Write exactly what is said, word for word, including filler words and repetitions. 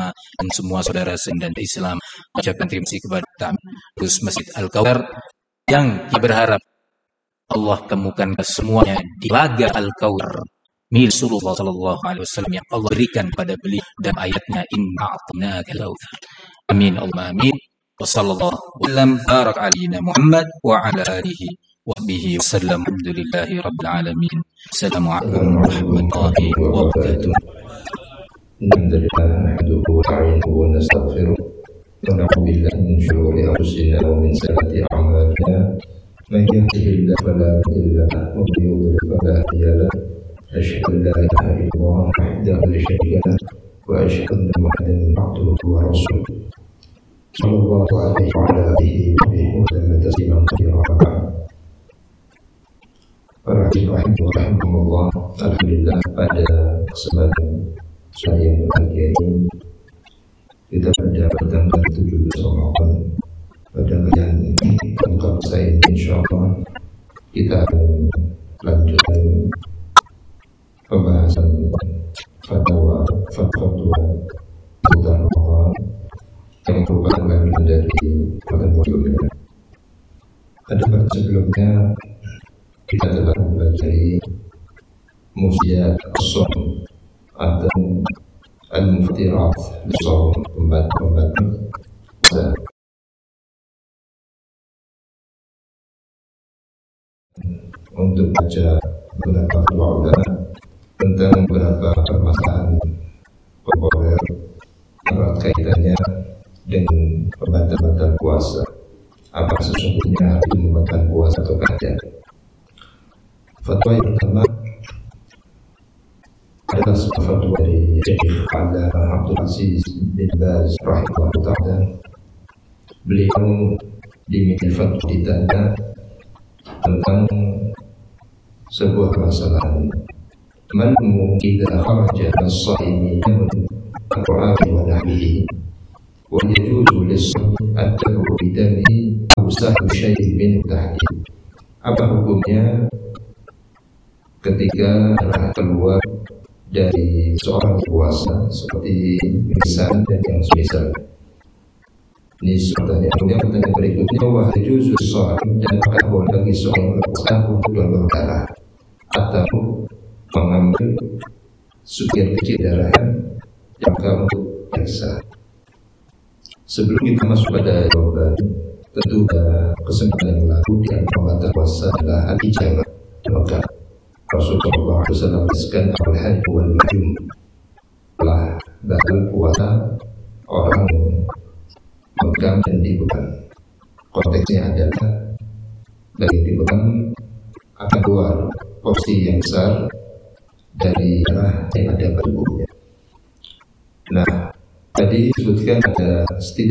bersama dan semua saudara dan Islam mengucapkan terima kasih kepada Tamus Masjid Al-Kautsar yang kita berharap Allah temukan semuanya di laga Al-Kautsar milik Rasulullah sallallahu alaihi wasallam yang Allah berikan pada beliau dan ayatnya inna a'tainaka al-kautsar. Amin Allahumma amin. Wa sallallahu wasallam barak alina Muhammad wa ala alihi wa sahbihi wasallam. Alhamdulillahi rabbil alamin. Assalamualaikum warahmatullahi wabarakatuh. Alhamdulillah nahmaduhu wa nasta'inuhu wa nastaghfiruh wa na'udzu billahi min shururi anfusina wa min sayyiati a'malina. Man yahdihillahu fala mudilla lahu wa man yudlil fala hadiya lahu. أشهد أن لا إله إلا الله وحده لا شريك له وأشهد أن محمدا عبده ورسوله صلى الله عليه وعلى آله وصحبه وسلم تسليما كثيرا. Para hadirin rahimakumullah, alhamdulillah pada kesempatan saya yang berbahagia ini kita pada pertanggal tujuh belas Ramadan pada kajian lengkap saya insyaallah kita akan lanjutkan pembahasan fatwa fatwa seputar Ramadan yang merupakan lanjutan dari pertemuan sebelumnya. Pada pertemuan sebelumnya kita telah mempelajari musiat as-shaum atau al-muftirat as-shaum, pembatal-pembatal puasa. Untuk baca beberapa fatwa ulama tentang beberapa permasalahan populer erat kaitannya dengan pembatal-batal puasa. Apa sesungguhnya harus membatalkan puasa atau tidak? Fatwa yang pertama adalah sebuah fatwa dari Syekh Al-Allamah Abdul Aziz bin Baz rahimahullah ta'ala. Beliau diminta fatwa ditanya tentang sebuah masalah. Man idza kharaja as-shaimi min al-qur'ani wa nahwihi wa yajuzu lis-shaimi at-tabu bidamihi aw sahbu syai'in min tahdid. Apa hukumnya ketika telah keluar dari seorang puasa seperti misal dan yang semisal? Ini soalnya. Kemudian pertanyaan berikutnya, wa yajuzu lis-shaimi, dan apakah boleh bagi seorang berpuasa untuk donor darah atau mengambil sebagian kecil darah yang untuk periksa. Sebelum kita masuk pada jawaban, tentu pada kesempatan yang lalu di antara pembatal puasa adalah al-hijamah. Maka Rasulullah shallallahu alaihi wasallam menyebutkan al-hajj wal majum, telah batal puasa orang megang dan dibeban. Konteksnya adalah bagi dibeban akan keluar porsi yang besar dari darah yang ada pada tubuhnya. Nah, tadi disebutkan ada setidaknya